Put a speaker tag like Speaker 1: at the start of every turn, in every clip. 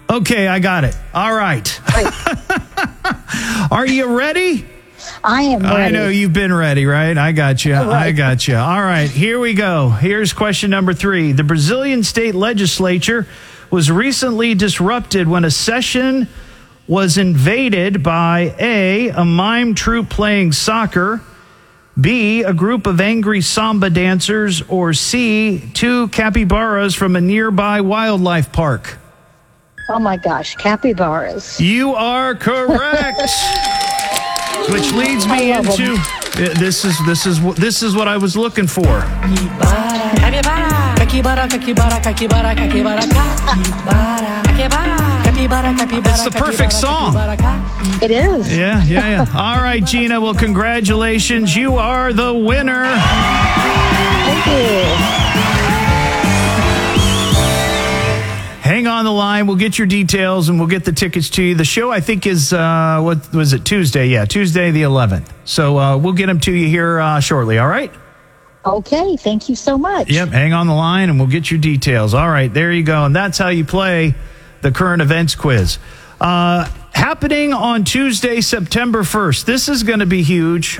Speaker 1: Okay, I got it. All right. Are you ready?
Speaker 2: I am ready.
Speaker 1: I know you've been ready, right? I got you.
Speaker 2: Right.
Speaker 1: I got you. All right, here we go. Here's question number 3. The Brazilian state legislature was recently disrupted when a session was invaded by a mime troupe playing soccer, B, a group of angry samba dancers, or C, 2 capybaras from a nearby wildlife park.
Speaker 2: Oh my gosh, capybaras.
Speaker 1: You are correct. Which leads me into this is what I was looking for. It's the perfect song.
Speaker 2: It is.
Speaker 1: Yeah. All right, Gina. Well, congratulations. You are the winner.
Speaker 2: Thank you.
Speaker 1: Hang on the line. We'll get your details and we'll get the tickets to you. The show, I think, is, what was it, Tuesday? Yeah, Tuesday the 11th. So we'll get them to you here shortly, all right?
Speaker 2: Okay, thank you so much.
Speaker 1: Yep, hang on the line and we'll get your details. All right, there you go. And that's how you play the current events quiz. Happening on Tuesday, September 1st. This is going to be huge.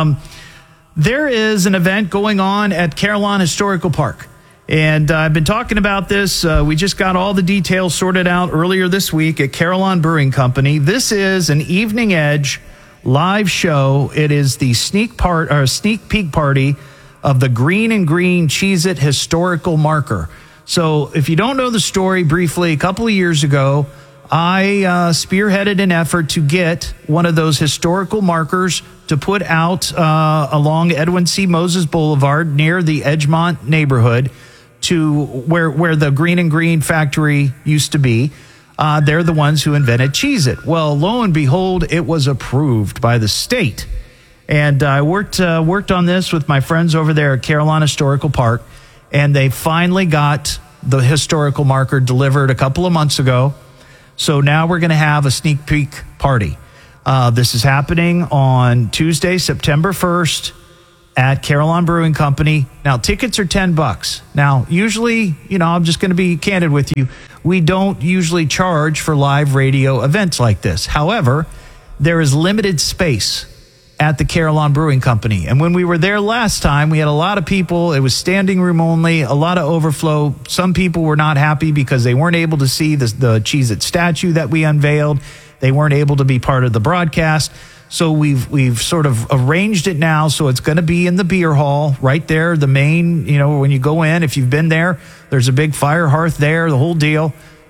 Speaker 1: There is an event going on at Carillon Historical Park. And I've been talking about this. We just got all the details sorted out earlier this week at Carillon Brewing Company. This is an Evening Edge live show. It is the sneak peek party of the Green and Green Cheez-It historical marker. So if you don't know the story, briefly, a couple of years ago, I spearheaded an effort to get one of those historical markers to put out along Edwin C. Moses Boulevard near the Edgemont neighborhood to where the Green and Green factory used to be. They're the ones who invented Cheez-It. Well, lo and behold, it was approved by the state. And I worked on this with my friends over there at Carillon Historical Park, and they finally got the historical marker delivered a couple of months ago. So now we're going to have a sneak peek party. This is happening on Tuesday, September 1st at Carillon Brewing Company. Now, tickets are $10. Now, usually, I'm just going to be candid with you. We don't usually charge for live radio events like this. However, there is limited space at the Carillon Brewing Company. And when we were there last time, we had a lot of people. It was standing room only, a lot of overflow. Some people were not happy because they weren't able to see the Cheez-It statue that we unveiled. They weren't able to be part of the broadcast. So we've sort of arranged it now. So it's going to be in the beer hall right there. The main, when you go in, if you've been there, there's a big fire hearth there, the whole deal.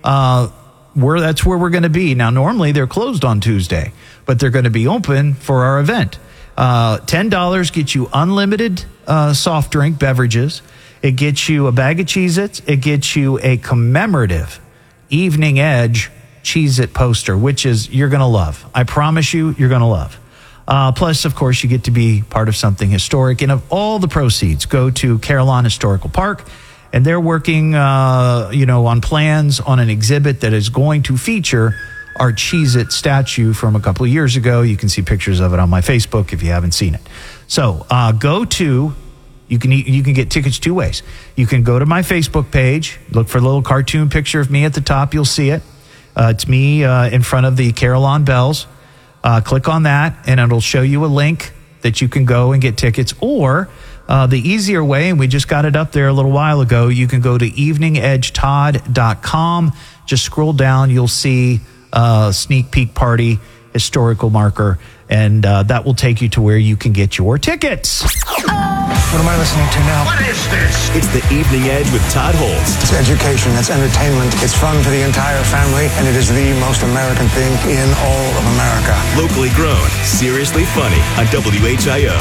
Speaker 1: That's where we're going to be. Now, normally they're closed on Tuesday, but they're going to be open for our event. $10 gets you unlimited soft drink beverages. It gets you a bag of Cheez-Its. It gets you a commemorative Evening Edge Cheez-It poster, which is you're going to love. I promise you're going to love. Plus, of course, you get to be part of something historic. And of all the proceeds go to Carillon Historical Park. And they're working, on plans on an exhibit that is going to feature our Cheez-It statue from a couple of years ago. You can see pictures of it on my Facebook if you haven't seen it. So you can get tickets 2 ways. You can go to my Facebook page, look for a little cartoon picture of me at the top. You'll see it. It's me in front of the Carillon bells. Click on that, and it'll show you a link that you can go and get tickets. Or the easier way, and we just got it up there a little while ago, you can go to eveningedgetodd.com. Just scroll down. You'll see sneak peek party historical marker, and that will take you to where you can get your tickets.
Speaker 3: What am I listening to now?
Speaker 4: What is this?
Speaker 5: It's the Evening Edge with Todd Holtz.
Speaker 3: It's education, it's entertainment, it's fun for the entire family, and it is the most American thing in all of America.
Speaker 5: Locally grown, seriously funny on WHIO.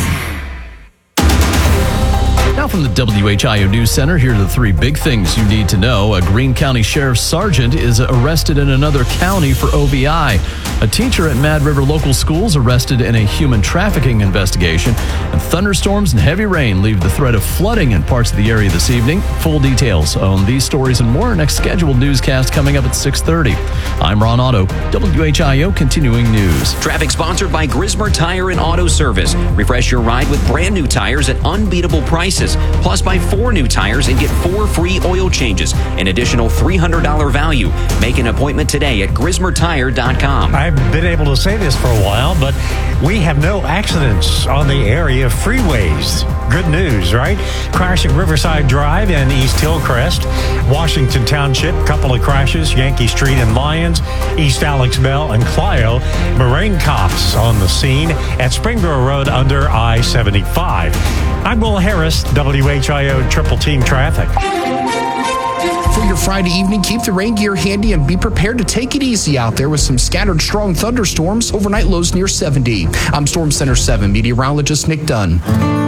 Speaker 5: Now from the WHIO News Center, here are the 3 big things you need to know. A Greene County Sheriff's Sergeant is arrested in another county for OVI. A teacher at Mad River Local Schools arrested in a human trafficking investigation. And thunderstorms and heavy rain leave the threat of flooding in parts of the area this evening. Full details on these stories and more. Next scheduled newscast coming up at 6:30. I'm Ron Otto, WHIO Continuing News.
Speaker 6: Traffic sponsored by Grismer Tire and Auto Service. Refresh your ride with brand new tires at unbeatable prices.
Speaker 4: tires. Plus, buy 4 new tires and get 4 free oil changes, an additional $300 value. Make an appointment today at GrismerTire.com.
Speaker 6: I've been able to say this for a while, but we have no accidents on the area freeways. Good news, right? Crash at Riverside Drive and East Hillcrest. Washington Township, couple of crashes. Yankee Street and Lyons. East Alex Bell and Clio. Moraine cops on the scene at Springboro Road under I-75. I'm Will Harris, WHIO Triple Team Traffic.
Speaker 7: For your Friday evening, keep the rain gear handy and be prepared to take it easy out there with some scattered strong thunderstorms. Overnight lows near 70. I'm Storm Center 7 meteorologist Nick Dunn.